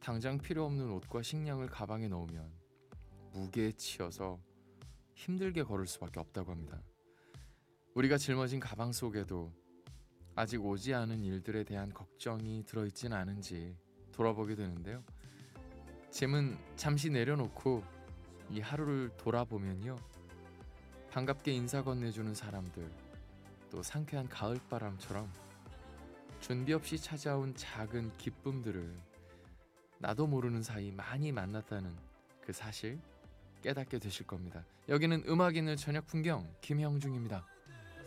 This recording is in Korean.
당장 필요 없는 옷과 식량을 가방에 넣으면 무게에 치여서 힘들게 걸을 수밖에 없다고 합니다. 우리가 짊어진 가방 속에도 아직 오지 않은 일들에 대한 걱정이 들어있진 않은지 돌아보게 되는데요. 짐은 잠시 내려놓고 이 하루를 돌아보면요, 반갑게 인사 건네주는 사람들, 또 상쾌한 가을바람처럼 준비 없이 찾아온 작은 기쁨들을 나도 모르는 사이 많이 만났다는 그 사실 깨닫게 되실 겁니다. 여기는 음악 있는 저녁 풍경 김형중입니다.